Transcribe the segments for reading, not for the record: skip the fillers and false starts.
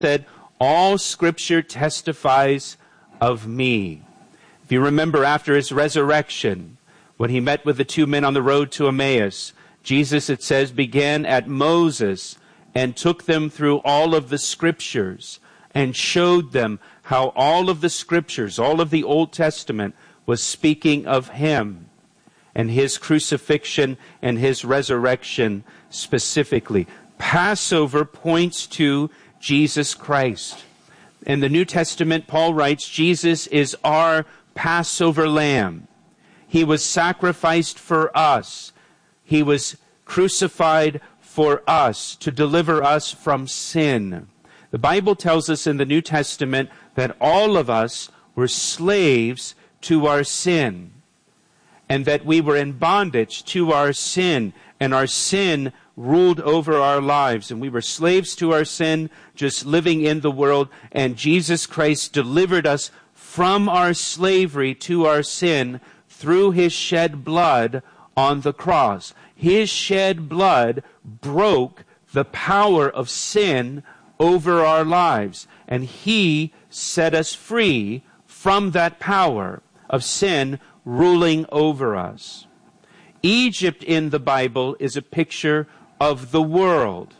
said, all Scripture testifies of me. If you remember, after his resurrection, when he met with the two men on the road to Emmaus, Jesus, it says, began at Moses and took them through all of the Scriptures and showed them how all of the Scriptures, all of the Old Testament, was speaking of him and his crucifixion and his resurrection specifically. Passover points to Jesus Christ. In the New Testament, Paul writes, Jesus is our Passover lamb. He was sacrificed for us. He was crucified for us to deliver us from sin. The Bible tells us in the New Testament that all of us were slaves to our sin, and that we were in bondage to our sin, and our sin ruled over our lives, and we were slaves to our sin, just living in the world, and Jesus Christ delivered us from our slavery to our sin through his shed blood on the cross. His shed blood broke the power of sin over our lives, and he set us free from that power of sin ruling over us. Egypt in the Bible is a picture of the world.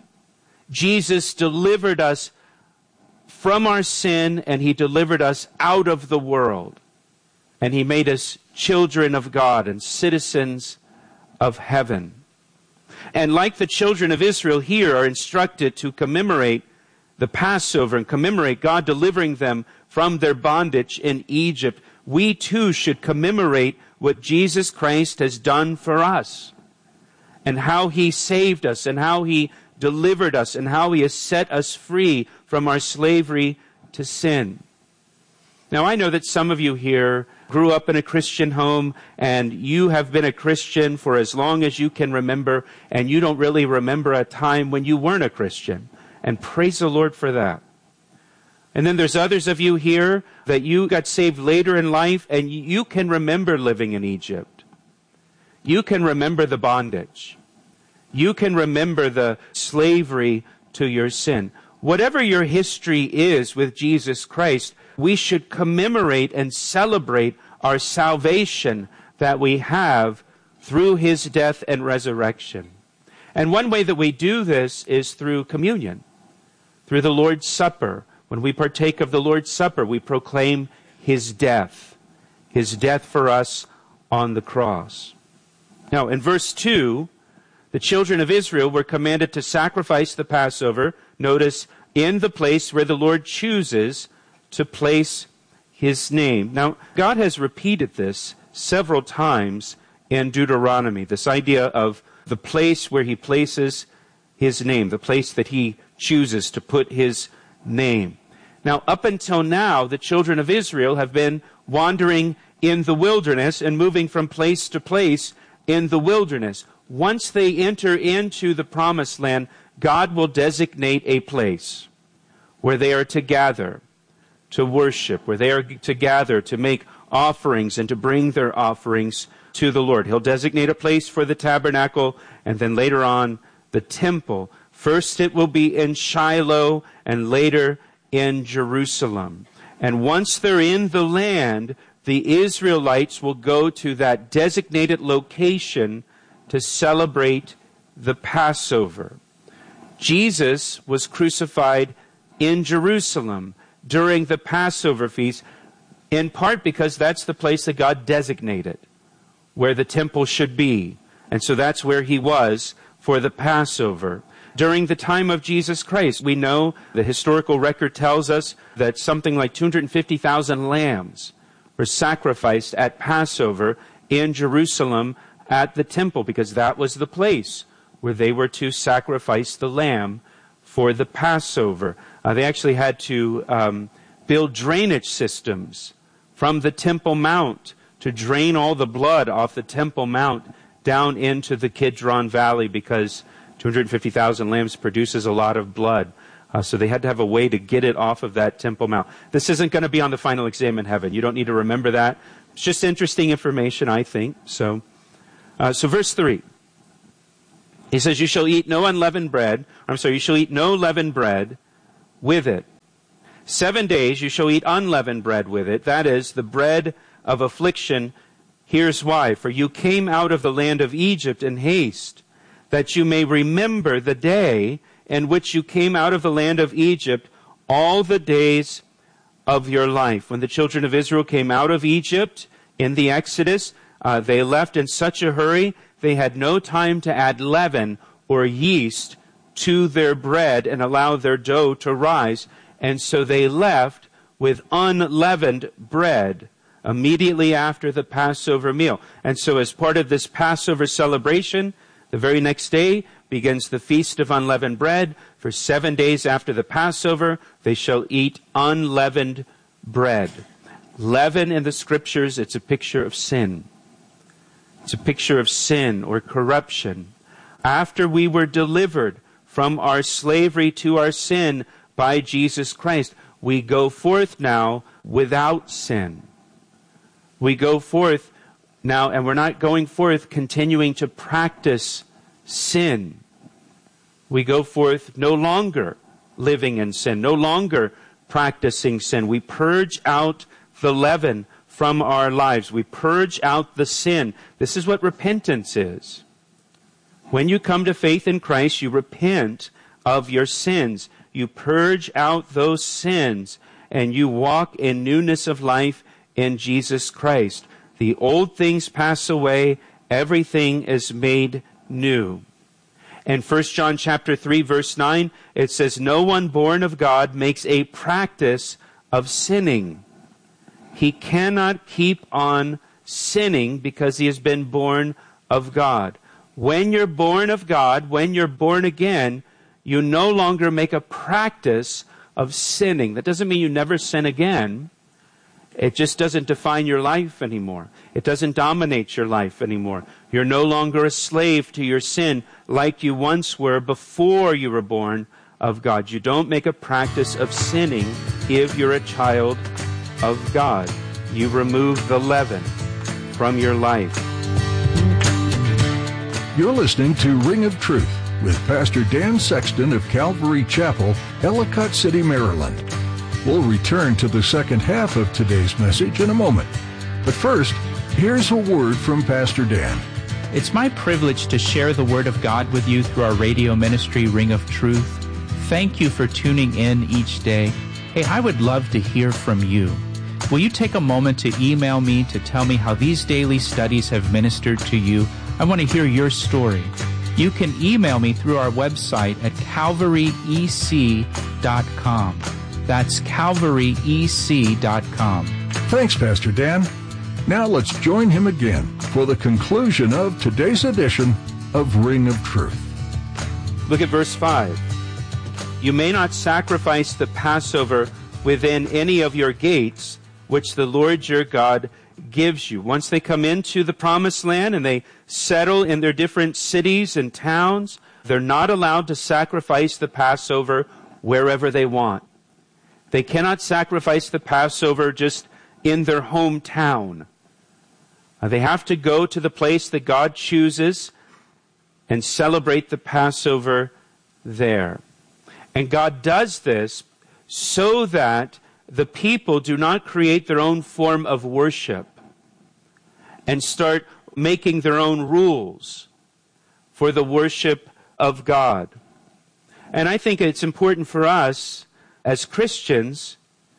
Jesus delivered us from our sin, and he delivered us out of the world. And he made us children of God and citizens of heaven. And like the children of Israel here are instructed to commemorate the Passover and commemorate God delivering them from their bondage in Egypt, we too should commemorate what Jesus Christ has done for us, and how he saved us, and how he delivered us, and how he has set us free from our slavery to sin. Now, I know that some of you here grew up in a Christian home, and you have been a Christian for as long as you can remember, and you don't really remember a time when you weren't a Christian. And praise the Lord for that. And then there's others of you here that you got saved later in life, and you can remember living in Egypt. You can remember the bondage. You can remember the slavery to your sin. Whatever your history is with Jesus Christ, we should commemorate and celebrate our salvation that we have through his death and resurrection. And one way that we do this is through communion, through the Lord's Supper. When we partake of the Lord's Supper, we proclaim his death for us on the cross. Now, in verse 2, the children of Israel were commanded to sacrifice the Passover, notice, in the place where the Lord chooses to place his name. Now, God has repeated this several times in Deuteronomy, this idea of the place where he places his name, the place that he chooses to put his name. Now, up until now, the children of Israel have been wandering in the wilderness and moving from place to place in the wilderness. Once they enter into the promised land, God will designate a place where they are to gather, to worship, where they are to gather, to make offerings and to bring their offerings to the Lord. He'll designate a place for the tabernacle, and then later on, the temple. First it will be in Shiloh, and later in Jerusalem. And once they're in the land, the Israelites will go to that designated location to celebrate the Passover. Jesus was crucified in Jerusalem during the Passover feast, in part because that's the place that God designated where the temple should be. And so that's where he was for the Passover. During the time of Jesus Christ, we know the historical record tells us that something like 250,000 lambs were sacrificed at Passover in Jerusalem at the temple, because that was the place where they were to sacrifice the lamb for the Passover. They actually had to build drainage systems from the Temple Mount to drain all the blood off the Temple Mount down into the Kidron Valley, because 250,000 lambs produces a lot of blood. So they had to have a way to get it off of that Temple Mount. This isn't going to be on the final exam in heaven. You don't need to remember that. It's just interesting information, I think. So verse 3. He says, you shall eat no leavened bread with it. 7 days you shall eat unleavened bread with it, that is, the bread of affliction. Here's why. For you came out of the land of Egypt in haste, that you may remember the day in which you came out of the land of Egypt all the days of your life. When the children of Israel came out of Egypt in the Exodus, they left in such a hurry, they had no time to add leaven or yeast to their bread and allow their dough to rise. And so they left with unleavened bread immediately after the Passover meal. And so as part of this Passover celebration, the very next day begins the Feast of Unleavened Bread. For 7 days after the Passover, they shall eat unleavened bread. Leaven in the Scriptures, it's a picture of sin. It's a picture of sin or corruption. After we were delivered from our slavery to our sin by Jesus Christ, we go forth now without sin. We go forth now, and we're not going forth continuing to practice sin. We go forth no longer living in sin, no longer practicing sin. We purge out the leaven from our lives. We purge out the sin. This is what repentance is. When you come to faith in Christ, you repent of your sins. You purge out those sins, and you walk in newness of life in Jesus Christ. The old things pass away, everything is made new. In 1 John chapter 3, verse 9, it says, no one born of God makes a practice of sinning. He cannot keep on sinning because he has been born of God. When you're born of God, when you're born again, you no longer make a practice of sinning. That doesn't mean you never sin again. It just doesn't define your life anymore. It doesn't dominate your life anymore. You're no longer a slave to your sin like you once were before you were born of God. You don't make a practice of sinning if you're a child of God. You remove the leaven from your life. You're listening to Ring of Truth with Pastor Dan Sexton of Calvary Chapel, Ellicott City, Maryland. We'll return to the second half of today's message in a moment. But first, here's a word from Pastor Dan. It's my privilege to share the Word of God with you through our radio ministry, Ring of Truth. Thank you for tuning in each day. Hey, I would love to hear from you. Will you take a moment to email me to tell me how these daily studies have ministered to you? I want to hear your story. You can email me through our website at calvaryec.com. That's calvaryec.com. Thanks, Pastor Dan. Now let's join him again for the conclusion of today's edition of Ring of Truth. Look at verse 5. You may not sacrifice the Passover within any of your gates, which the Lord your God gives you. Once they come into the promised land and they settle in their different cities and towns, they're not allowed to sacrifice the Passover wherever they want. They cannot sacrifice the Passover just in their hometown. They have to go to the place that God chooses and celebrate the Passover there. And God does this so that the people do not create their own form of worship and start making their own rules for the worship of God. And I think it's important for us as Christians,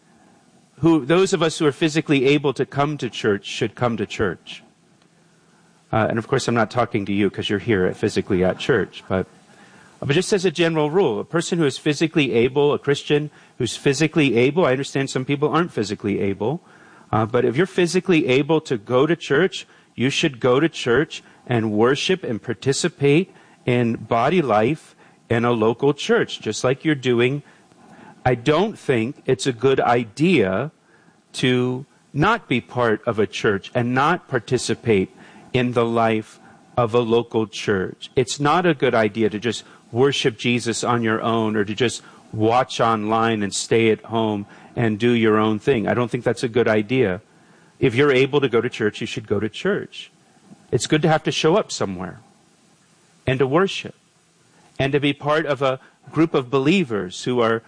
those of us who are physically able to come to church should come to church. And of course, I'm not talking to you because you're here physically at church. But just as a general rule, a person who is physically able, a Christian who's physically able, I understand some people aren't physically able, but if you're physically able to go to church, you should go to church and worship and participate in body life in a local church, just like you're doing. I don't think it's a good idea to not be part of a church and not participate in the life of a local church. It's not a good idea to just worship Jesus on your own or to just watch online and stay at home and do your own thing. I don't think that's a good idea. If you're able to go to church, you should go to church. It's good to have to show up somewhere and to worship and to be part of a group of believers who are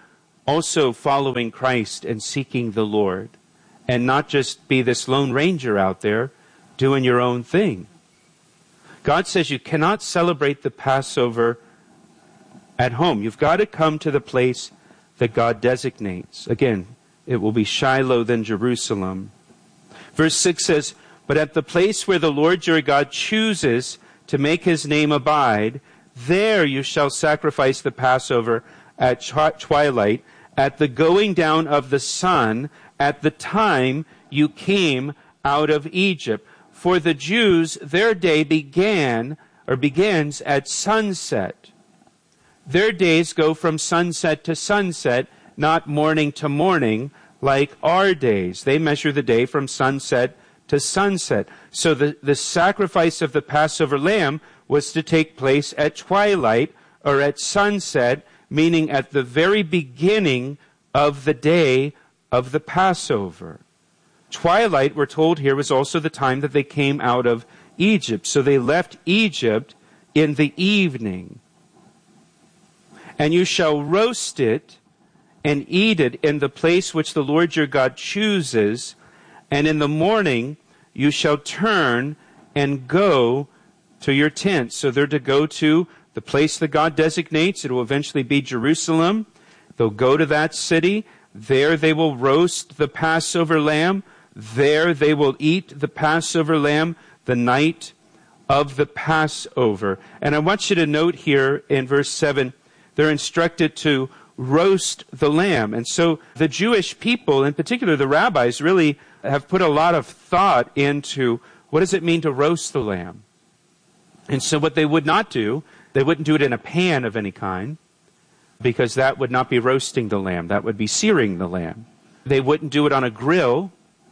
also following Christ and seeking the Lord, and not just be this lone ranger out there doing your own thing. God says you cannot celebrate the Passover at home. You've got to come to the place that God designates. Again, it will be Shiloh, then Jerusalem. Verse 6 says, "But at the place where the Lord your God chooses to make his name abide, there you shall sacrifice the Passover at twilight, at the going down of the sun, at the time you came out of Egypt." For the Jews, their day begins at sunset. Their days go from sunset to sunset, not morning to morning, like our days. They measure the day from sunset to sunset. So the sacrifice of the Passover lamb was to take place at twilight or at sunset, meaning at the very beginning of the day of the Passover. Twilight, we're told here, was also the time that they came out of Egypt. So they left Egypt in the evening. "And you shall roast it and eat it in the place which the Lord your God chooses, and in the morning you shall turn and go to your tents." So they're to go to the place that God designates. It will eventually be Jerusalem. They'll go to that city. There they will roast the Passover lamb. There they will eat the Passover lamb the night of the Passover. And I want you to note here in verse 7, they're instructed to roast the lamb. And so the Jewish people, in particular the rabbis, really have put a lot of thought into what does it mean to roast the lamb. And so what they would not do, they wouldn't do it in a pan of any kind, because that would not be roasting the lamb. That would be searing the lamb. They wouldn't do it on a grill,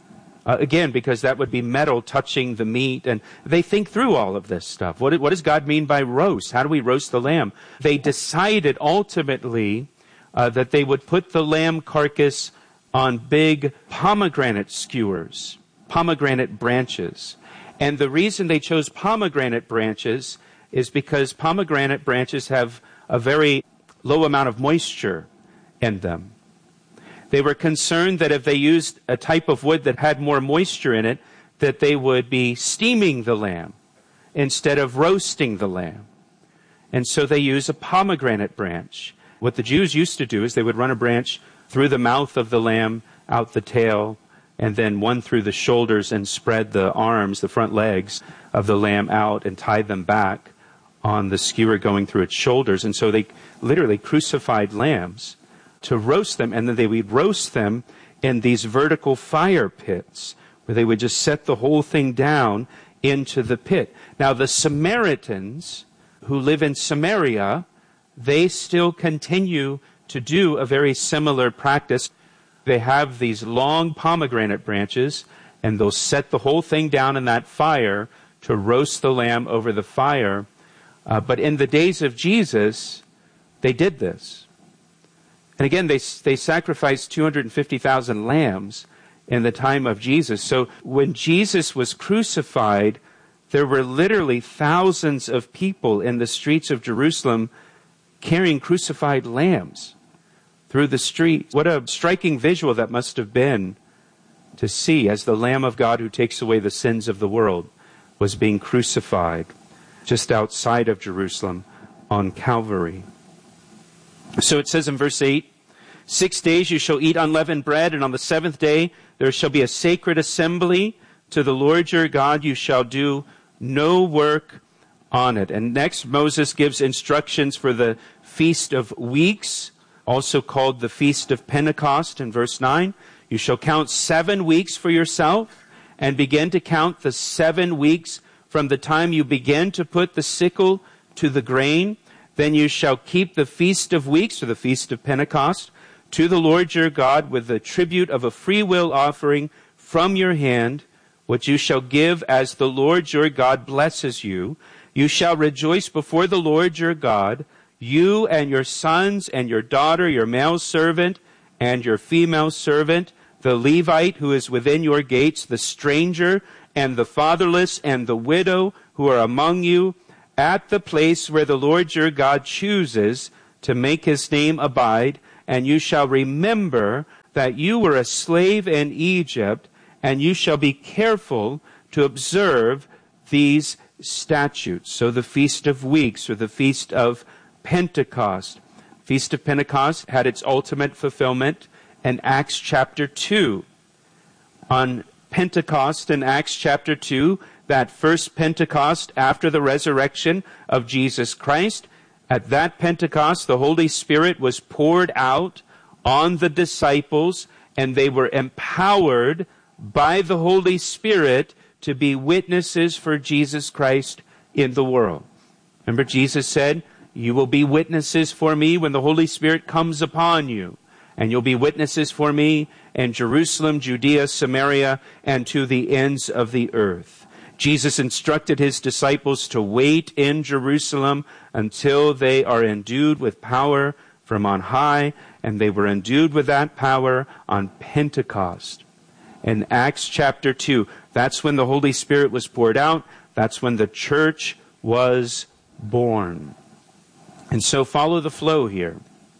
again, because that would be metal touching the meat. And they think through all of this stuff. What does God mean by roast? How do we roast the lamb? They decided ultimately that they would put the lamb carcass on big pomegranate skewers, pomegranate branches. And the reason they chose pomegranate branches is because pomegranate branches have a very low amount of moisture in them. They were concerned that if they used a type of wood that had more moisture in it, that they would be steaming the lamb instead of roasting the lamb. And so they use a pomegranate branch. What the Jews used to do is they would run a branch through the mouth of the lamb, out the tail, and then one through the shoulders, and spread the arms, the front legs of the lamb out and tie them back on the skewer going through its shoulders. And so they literally crucified lambs to roast them, and then they would roast them in these vertical fire pits, where they would just set the whole thing down into the pit. Now the Samaritans who live in Samaria, they still continue to do a very similar practice. They have these long pomegranate branches, and they'll set the whole thing down in that fire to roast the lamb over the fire. But in the days of Jesus, they did this. And again, they sacrificed 250,000 lambs in the time of Jesus. So when Jesus was crucified, there were literally thousands of people in the streets of Jerusalem carrying crucified lambs through the streets. What a striking visual that must have been to see as the Lamb of God who takes away the sins of the world was being crucified just outside of Jerusalem on Calvary. So it says in verse 8, 6 days you shall eat unleavened bread, and on the seventh day there shall be a sacred assembly to the Lord your God. You shall do no work on it. And next Moses gives instructions for the Feast of Weeks, also called the Feast of Pentecost in verse 9. You shall count 7 weeks for yourself, and begin to count the 7 weeks from the time you begin to put the sickle to the grain. Then you shall keep the Feast of Weeks, or the Feast of Pentecost, to the Lord your God with the tribute of a freewill offering from your hand, which you shall give as the Lord your God blesses you. You shall rejoice before the Lord your God, you and your sons and your daughter, your male servant and your female servant, the Levite who is within your gates, the stranger and the fatherless and the widow who are among you, at the place where the Lord your God chooses to make his name abide, and you shall remember that you were a slave in Egypt, and you shall be careful to observe these statutes. So the Feast of Weeks, or the Feast of Pentecost. Feast of Pentecost had its ultimate fulfillment in Acts chapter 2. On Pentecost in Acts chapter 2, that first Pentecost after the resurrection of Jesus Christ, at that Pentecost, the Holy Spirit was poured out on the disciples, and they were empowered by the Holy Spirit to be witnesses for Jesus Christ in the world. Remember, Jesus said, you will be witnesses for me when the Holy Spirit comes upon you. And you'll be witnesses for me in Jerusalem, Judea, Samaria, and to the ends of the earth. Jesus instructed his disciples to wait in Jerusalem until they are endued with power from on high, and they were endued with that power on Pentecost. In Acts chapter 2, that's when the Holy Spirit was poured out. That's when the church was born. And so follow the flow here.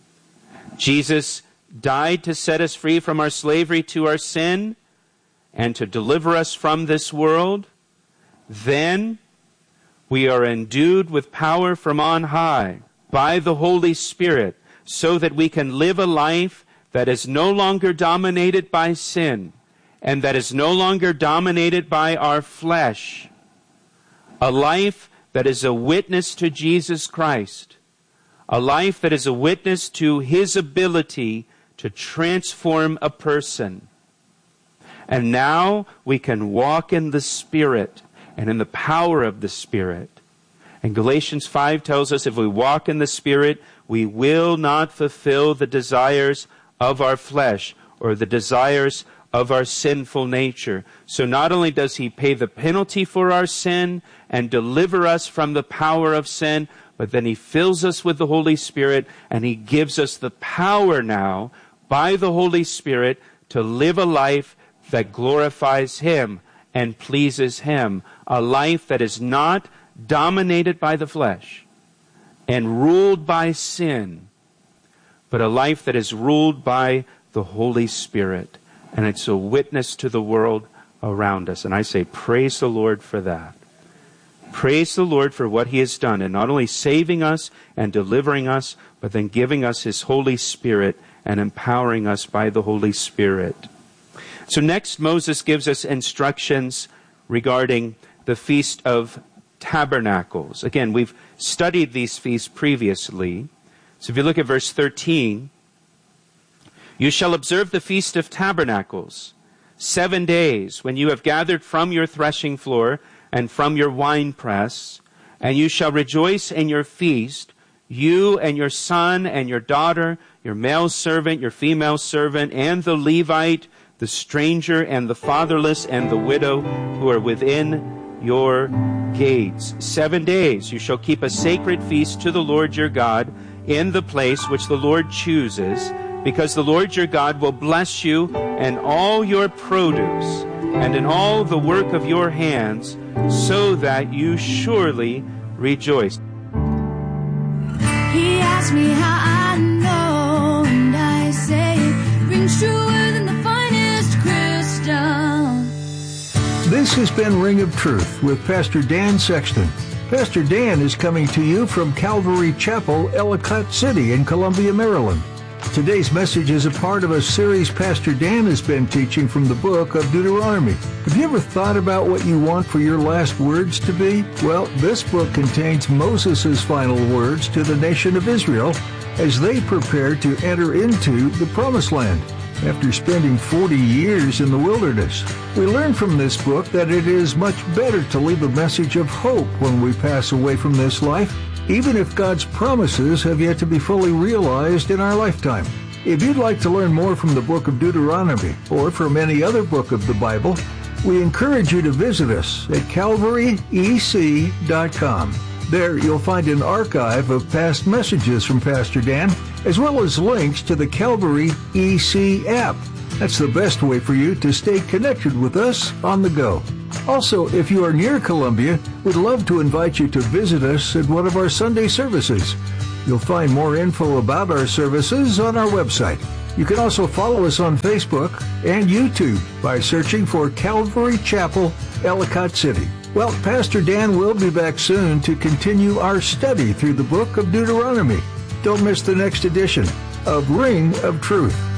Jesus died to set us free from our slavery to our sin and to deliver us from this world. Then we are endued with power from on high by the Holy Spirit so that we can live a life that is no longer dominated by sin and that is no longer dominated by our flesh. A life that is a witness to Jesus Christ. A life that is a witness to his ability to transform a person. And now we can walk in the Spirit and in the power of the Spirit. And Galatians 5 tells us if we walk in the Spirit, we will not fulfill the desires of our flesh or the desires of our sinful nature. So not only does he pay the penalty for our sin and deliver us from the power of sin, but then he fills us with the Holy Spirit and he gives us the power now by the Holy Spirit to live a life that glorifies him and pleases him. A life that is not dominated by the flesh and ruled by sin, but a life that is ruled by the Holy Spirit. And it's a witness to the world around us. And I say, praise the Lord for that. Praise the Lord for what he has done, and not only saving us and delivering us, but then giving us his Holy Spirit and empowering us by the Holy Spirit. So next, Moses gives us instructions regarding the Feast of Tabernacles. Again, we've studied these feasts previously. So if you look at verse 13, you shall observe the Feast of Tabernacles 7 days when you have gathered from your threshing floor and from your winepress, and you shall rejoice in your feast, you and your son and your daughter, your male servant, your female servant, and the Levite, the stranger and the fatherless and the widow who are within your gates. 7 days you shall keep a sacred feast to the Lord your God in the place which the Lord chooses, because the Lord your God will bless you in all your produce and in all the work of your hands, so that you surely rejoice. He asked me how I know, and I say it rings truer than the finest crystal. This has been Ring of Truth with Pastor Dan Sexton. Pastor Dan is coming to you from Calvary Chapel, Ellicott City in Columbia, Maryland. Today's message is a part of a series Pastor Dan has been teaching from the book of Deuteronomy. Have you ever thought about what you want for your last words to be? Well, this book contains Moses' final words to the nation of Israel as they prepare to enter into the Promised Land after spending 40 years in the wilderness. We learn from this book that it is much better to leave a message of hope when we pass away from this life, even if God's promises have yet to be fully realized in our lifetime. If you'd like to learn more from the book of Deuteronomy or from any other book of the Bible, we encourage you to visit us at calvaryec.com. There you'll find an archive of past messages from Pastor Dan, as well as links to the Calvary EC app. That's the best way for you to stay connected with us on the go. Also, if you are near Columbia, we'd love to invite you to visit us at one of our Sunday services. You'll find more info about our services on our website. You can also follow us on Facebook and YouTube by searching for Calvary Chapel, Ellicott City. Well, Pastor Dan will be back soon to continue our study through the book of Deuteronomy. Don't miss the next edition of Ring of Truth.